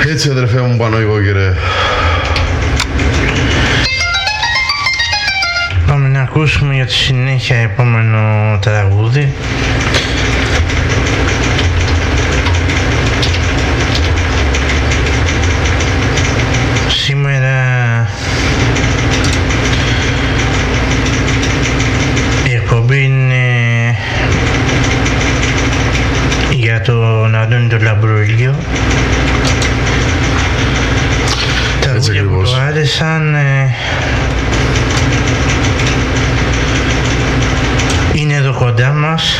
Έτσι αδερφέ μου Παναγιώκηρε. Πάμε να ακούσουμε για τη συνέχεια επόμενο τραγούδι. Σήμερα η εκπομπή είναι για τον Αντώνη τον Λαμπρούλιο. Τραγούδια που του άρεσαν είναι εδώ κοντά μας.